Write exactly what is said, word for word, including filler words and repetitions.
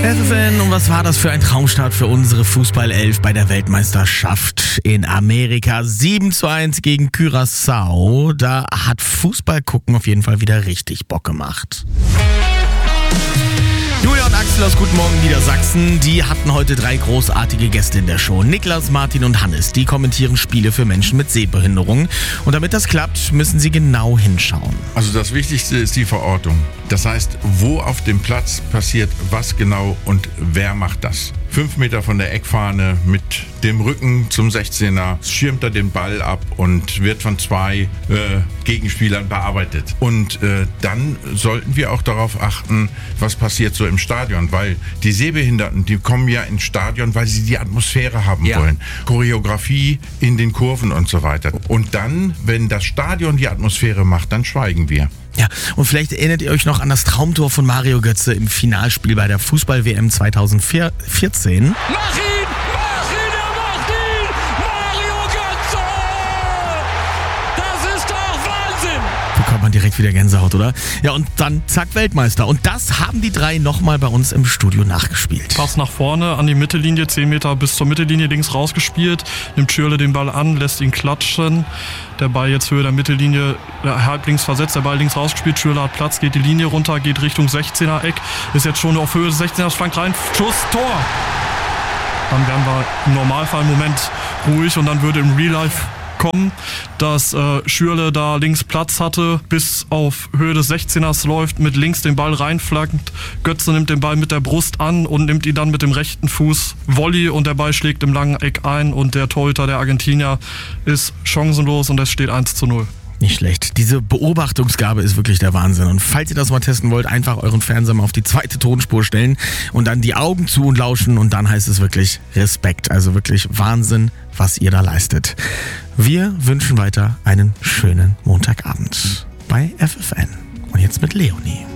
F F N, und was war das für ein Traumstart für unsere Fußballelf bei der Weltmeisterschaft in Amerika? sieben zu eins gegen Curaçao. Da hat Fußball gucken auf jeden Fall wieder richtig Bock gemacht. Julia und Axel aus Guten Morgen Niedersachsen, die hatten heute drei großartige Gäste in der Show. Niklas, Martin und Hannes, die kommentieren Spiele für Menschen mit Sehbehinderung. Und damit das klappt, müssen sie genau hinschauen. Also das Wichtigste ist die Verortung. Das heißt, wo auf dem Platz passiert was genau und wer macht das. Fünf Meter von der Eckfahne mit dem Rücken zum sechzehner schirmt er den Ball ab und wird von zwei äh, Gegenspielern bearbeitet. Und äh, dann sollten wir auch darauf achten, was passiert so im Stadion, weil die Sehbehinderten, die kommen ja ins Stadion, weil sie die Atmosphäre haben Ja. wollen. Choreografie in den Kurven und so weiter. Und dann, wenn das Stadion die Atmosphäre macht, dann schweigen wir. Ja, und vielleicht erinnert ihr euch noch an das Traumtor von Mario Götze im Finalspiel bei der Fußball-W M zweitausendvierzehn. Mach ihn! Mach ihn! Er macht ihn! Mario Götze! Das ist doch Wahnsinn! Bekommt man direkt wieder Gänsehaut, oder? Ja, und dann zack, Weltmeister. Und das haben die drei nochmal bei uns im Studio nachgespielt. Pass nach vorne an die Mittellinie, zehn Meter bis zur Mittellinie links rausgespielt, nimmt Schürrle den Ball an, lässt ihn klatschen. Der Ball jetzt Höhe der Mittellinie, äh, halb links versetzt, der Ball links rausgespielt, Schürrle hat Platz, geht die Linie runter, geht Richtung sechzehner Eck, ist jetzt schon auf Höhe des sechzehners, flankt rein, Schuss, Tor! Dann wären wir im Normalfall einen Moment ruhig und dann würde im Real Life kommen, dass äh, Schürrle da links Platz hatte, bis auf Höhe des sechzehners läuft, mit links den Ball reinflankt. Götze nimmt den Ball mit der Brust an und nimmt ihn dann mit dem rechten Fuß Volley und der Ball schlägt im langen Eck ein und der Torhüter der Argentinier ist chancenlos und es steht eins zu null. Nicht schlecht. Diese Beobachtungsgabe ist wirklich der Wahnsinn. Und falls ihr das mal testen wollt, einfach euren Fernseher mal auf die zweite Tonspur stellen und dann die Augen zu und lauschen und dann heißt es wirklich Respekt. Also wirklich Wahnsinn, was ihr da leistet. Wir wünschen weiter einen schönen Montagabend bei F F N. Und jetzt mit Leonie.